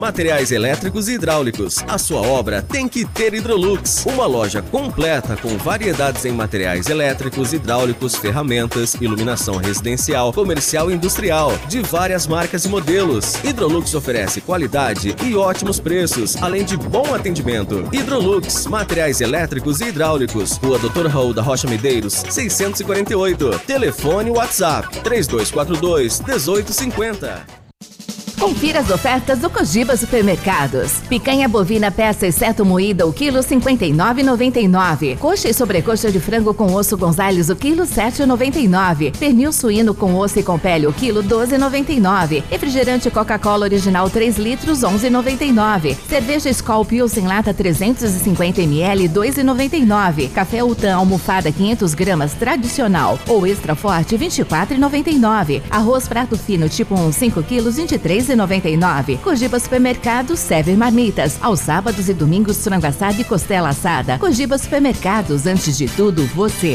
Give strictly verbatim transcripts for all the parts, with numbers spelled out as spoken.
Materiais elétricos e hidráulicos. A sua obra tem que ter Hidrolux. Uma loja completa com variedades em materiais elétricos, hidráulicos, ferramentas, iluminação residencial, comercial e industrial, de várias marcas e modelos. Hidrolux oferece qualidade e ótimos preços, além de bom atendimento. Hidrolux, materiais elétricos e hidráulicos. Rua doutor Raul da Rocha Medeiros, seiscentos e quarenta e oito. Telefone WhatsApp três dois quatro dois, um oito cinco zero. Confira as ofertas do Cogiba Supermercados. Picanha bovina peça exceto moída, o quilo cinquenta e nove reais e noventa e nove centavos. Coxa e sobrecoxa de frango com osso Gonzales, o quilo sete reais e noventa e nove centavos. Pernil suíno com osso e com pele, o quilo doze reais e noventa e nove centavos. Refrigerante Coca-Cola original três litros, onze reais e noventa e nove centavos. Cerveja Skol Pilsen lata trezentos e cinquenta mililitros, dois reais e noventa e nove centavos. Café Ultan almofada quinhentas gramas tradicional ou extra forte, vinte e quatro reais e noventa e nove centavos. Arroz prato fino tipo um, cinco quilos, vinte e três reais e noventa e nove centavos. Cogiba Supermercados, Sever Marmitas. Aos sábados e domingos, frango assado e costela assada. Cogiba Supermercados, antes de tudo, você.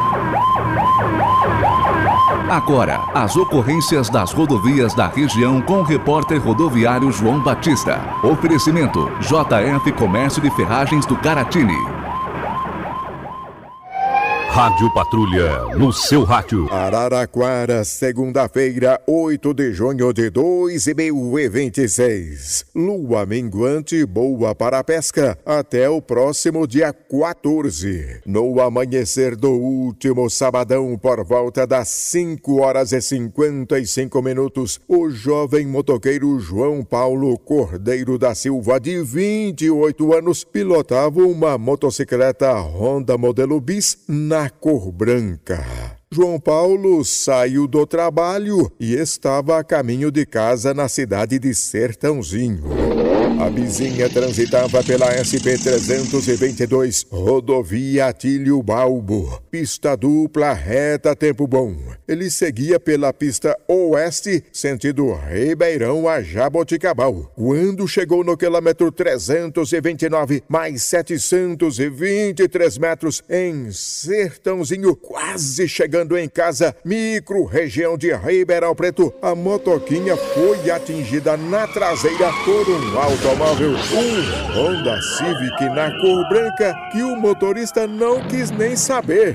Agora, as ocorrências das rodovias da região com o repórter rodoviário João Batista. Oferecimento J F Comércio de Ferragens do Caratini. Rádio Patrulha, no seu rádio. Araraquara, segunda-feira, oito de junho de dois mil e vinte e seis. Lua minguante boa para a pesca até o próximo dia quatorze. No amanhecer do último sabadão, por volta das cinco horas e cinquenta e cinco minutos, o jovem motoqueiro João Paulo Cordeiro da Silva, de vinte e oito anos, pilotava uma motocicleta Honda modelo Bis na cor branca. João Paulo saiu do trabalho e estava a caminho de casa na cidade de Sertãozinho. A Bizinha transitava pela S P trezentos e vinte e dois, rodovia Atílio Balbo, pista dupla reta tempo bom. Ele seguia pela pista oeste, sentido Ribeirão a Jaboticabal. Quando chegou no quilômetro trezentos e vinte e nove, mais setecentos e vinte e três metros, em Sertãozinho, quase chegando em casa, micro região de Ribeirão Preto, a motoquinha foi atingida na traseira por um automóvel, um Honda Civic na cor branca, que o motorista não quis nem saber.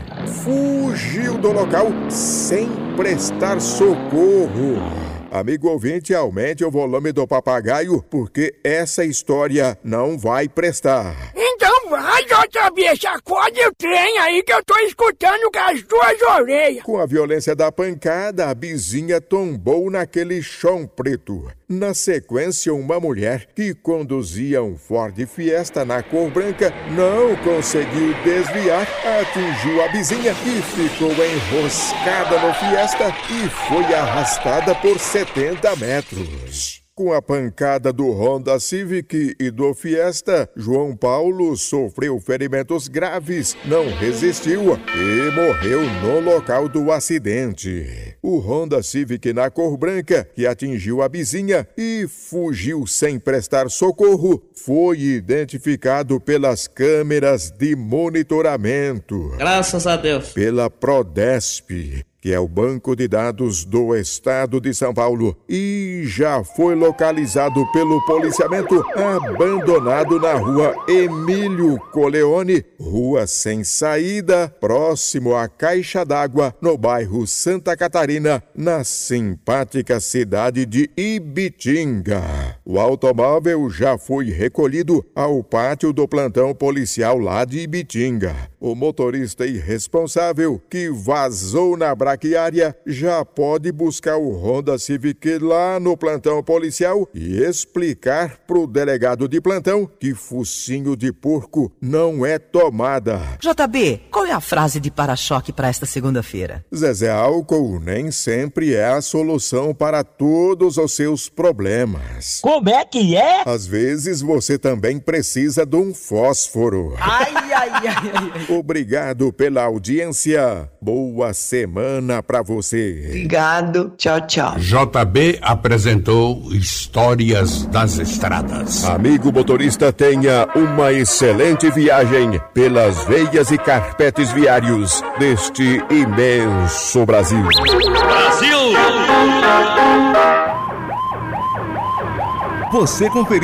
Fugiu do local sem prestar socorro. Amigo ouvinte, aumente o volume do papagaio, porque essa história não vai prestar. Então vai, J B, sacode o trem aí que eu tô escutando com as duas orelhas. Com a violência da pancada, a Bizinha tombou naquele chão preto. Na sequência, uma mulher que conduzia um Ford Fiesta na cor branca não conseguiu desviar, atingiu a Bizinha e ficou enroscada no Fiesta e foi arrastada por setenta metros. Com a pancada do Honda Civic e do Fiesta, João Paulo sofreu ferimentos graves, não resistiu e morreu no local do acidente. O Honda Civic na cor branca, que atingiu a Bizinha e fugiu sem prestar socorro, foi identificado pelas câmeras de monitoramento. Graças a Deus. Pela Prodesp, que é o Banco de Dados do Estado de São Paulo, e já foi localizado pelo policiamento abandonado na rua Emílio Coleone, rua sem saída, próximo à Caixa d'Água, no bairro Santa Catarina, na simpática cidade de Ibitinga. O automóvel já foi recolhido ao pátio do plantão policial lá de Ibitinga. O motorista irresponsável que vazou na braquiária já pode buscar o Honda Civic lá no plantão policial e explicar pro delegado de plantão que focinho de porco não é tomada. J B, qual é a frase de para-choque para esta segunda-feira? Zezé Álcool nem sempre é a solução para todos os seus problemas. Como é que é? Às vezes você também precisa de um fósforo. Ai, ai, ai, ai, ai. Obrigado pela audiência. Boa semana pra você. Obrigado. Tchau, tchau. J B apresentou Histórias das Estradas. Amigo motorista, tenha uma excelente viagem pelas veias e carpetes viários deste imenso Brasil. Brasil! você conferir.